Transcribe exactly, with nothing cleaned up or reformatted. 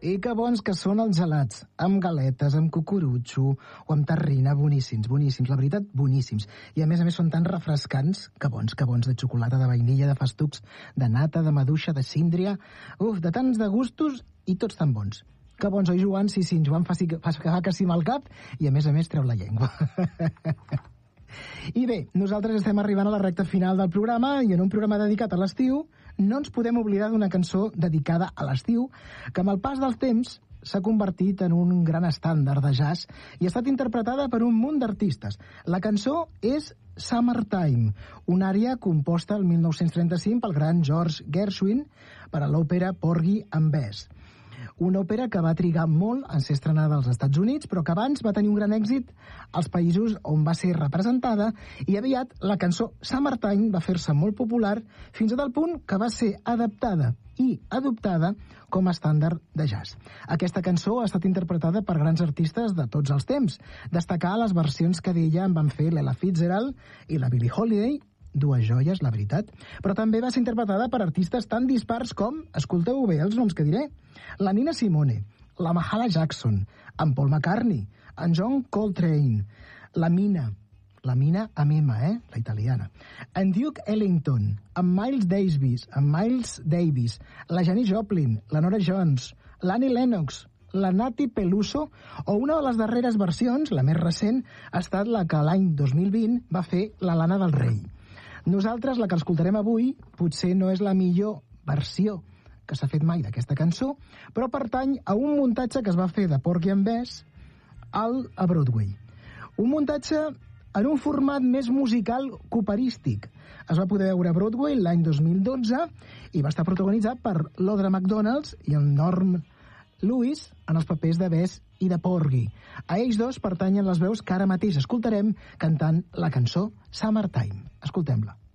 I que bons que són els gelats, amb galetes, amb cucurutxo o amb terrina, boníssims, boníssims, la veritat, boníssims. I a més a més són tan refrescants, que bons, que bons, de xocolata, de vainilla, de festucs, de nata, de maduixa, de síndria, uf, de tants de gustos i tots tan bons. Que bons, oi, Joan? Sí, sí, en Joan fa, fa, fa que sí amb el cap i a més a més treu la llengua. I bé, nosaltres estem arribant a la recta final del programa i en un programa dedicat a l'estiu no ens podem oblidar d'una cançó dedicada a l'estiu que amb el pas del temps s'ha convertit en un gran estàndard de jazz i ha estat interpretada per un munt d'artistes. La cançó és Summertime, una ària composta el mil nou-cents trenta-cinc pel gran George Gershwin per a l'òpera Porgy and Bess. Una òpera que va trigar molt en ser estrenada als Estats Units, però que abans va tenir un gran èxit als països on va ser representada i aviat la cançó Summertime va fer-se molt popular fins a tal punt que va ser adaptada i adoptada com a estàndard de jazz. Aquesta cançó ha estat interpretada per grans artistes de tots els temps. Destacar les versions que d'ella en van fer l'Ella Fitzgerald i la Billie Holiday, dues joies, la veritat, però també va ser interpretada per artistes tan dispars com, escolteu bé els noms que diré, la Nina Simone, la Mahalia Jackson, en Paul McCartney, en John Coltrane, la Mina, la Mina amb M, eh, la italiana, en Duke Ellington, en Miles Davis, en Miles Davis, la Janis Joplin, la Nora Jones, l'Annie Lennox, la Nati Peluso, o una de les darreres versions, la més recent, ha estat la que l'any dos mil vint va fer la Lana del Rei. Nosaltres, la que escoltarem avui, potser no és la millor versió que s'ha fet mai d'aquesta cançó, però pertany a un muntatge que es va fer de Porgy and Bess al, a Broadway. Un muntatge en un format més musical que operístic. Es va poder veure a Broadway l'any dos mil dotze i va estar protagonitzat per l'Audra McDonald i el Norm Lewis en els papers de Bess i de Porgy. A ells dos pertanyen les veus que ara mateix escoltarem cantant la cançó Summertime. Escoltem-la.